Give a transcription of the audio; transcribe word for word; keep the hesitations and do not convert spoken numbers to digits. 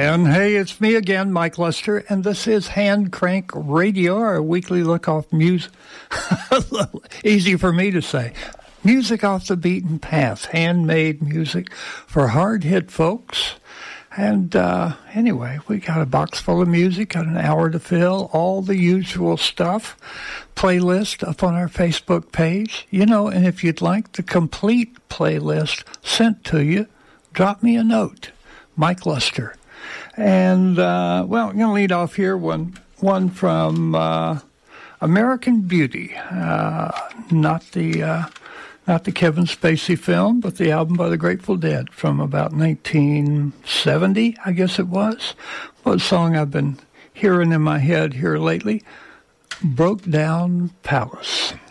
And hey, it's me again, Mike Luster, and this is Hand Crank Radio, our weekly look off music. Easy for me to say. Music off the beaten path, handmade music for hard-hit folks. And uh, anyway, we got a box full of music, got an hour to fill, all the usual stuff. Playlist up on our Facebook page. You know, and if you'd like the complete playlist sent to you, drop me a note, Mike Luster. And, uh, well, I'm going to lead off here one one from uh, American Beauty, uh, not the uh, not the Kevin Spacey film, but the album by the Grateful Dead from about nineteen seventy, I guess it was. Well, a song I've been hearing in my head here lately, Broke Down Palace.